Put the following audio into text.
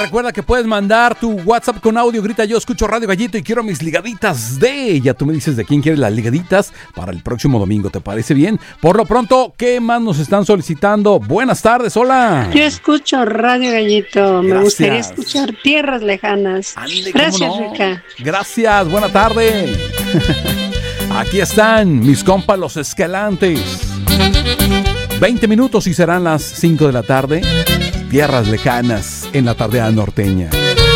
recuerda que puedes mandar tu WhatsApp con audio. Grita: yo escucho Radio Gallito y quiero mis ligaditas de... Ya tú me dices de quién quieres las ligaditas para el próximo domingo. ¿Te parece bien? Por lo pronto, ¿qué más nos están solicitando? Buenas tardes, hola. Yo escucho Radio Gallito. Me Gracias. gustaría escuchar Tierras Lejanas. Ándale, Gracias, ¿cómo no? Rica. Gracias, buena tarde. Aquí están mis compas los Escalantes. 20 minutos y serán las 5 de la tarde. Tierras Lejanas en la tardeada norteña.